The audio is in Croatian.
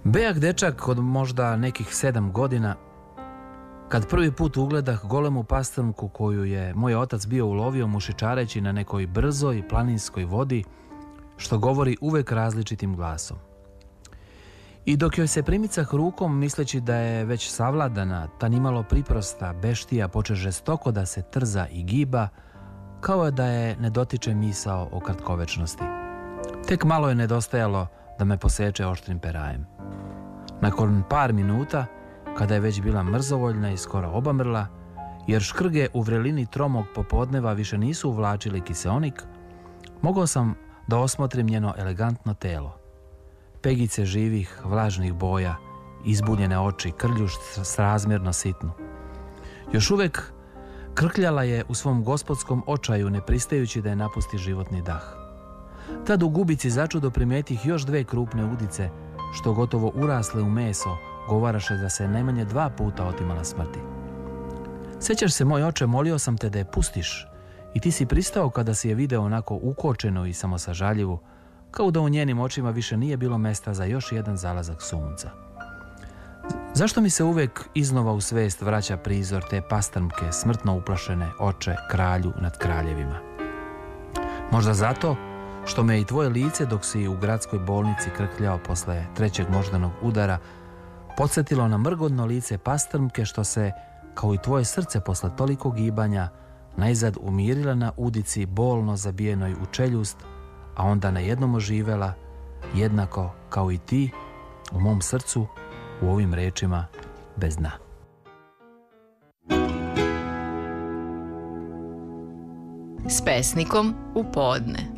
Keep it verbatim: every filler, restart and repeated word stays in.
Bejak dečak od možda nekih sedam godina, kad prvi put ugledah golemu pastrmku koju je moj otac bio ulovio mušičareći na nekoj brzoj planinskoj vodi, što govori uvek različitim glasom. I dok joj se primicah rukom, misleći da je već savladana, ta nimalo priprosta beštija poče žestoko da se trza i giba, kao da je ne dotiče misao o kratkovečnosti. Tek malo je nedostajalo da me poseče oštrim perajem. Nakon par minuta, kada je već bila mrzovoljna i skoro obamrla, jer škrge u vrelini tromog popodneva više nisu uvlačili kiseonik, mogao sam da osmotrim njeno elegantno telo. Pegice živih, vlažnih boja, izbunjene oči, krljušt srazmjerno sitnu. Još uvek krkljala je u svom gospodskom očaju, ne pristajući da je napusti životni dah. Tad u gubici začudo primetih još dve krupne udice, što gotovo urasle u meso, govaraše da se najmanje dva puta otimala smrti. Sećaš se, moj oče, molio sam te da je pustiš, i ti si pristao kada si je video onako ukočenu i samosažaljivu, kao da u njenim očima više nije bilo mesta za još jedan zalazak sunca. Zašto mi se uvek iznova u svest vraća prizor te pastrmke, smrtno uplašene oče kralju nad kraljevima? Možda zato što me i tvoje lice dok si u gradskoj bolnici krkljao posle trećeg moždanog udara podsjetilo na mrgodno lice pastrmke što se, kao i tvoje srce posle toliko gibanja, najzad umirila na udici bolno zabijenoj u čeljust, a onda najednom oživela, jednako kao i ti, u mom srcu, u ovim rečima bez dna. S pesnikom u podne.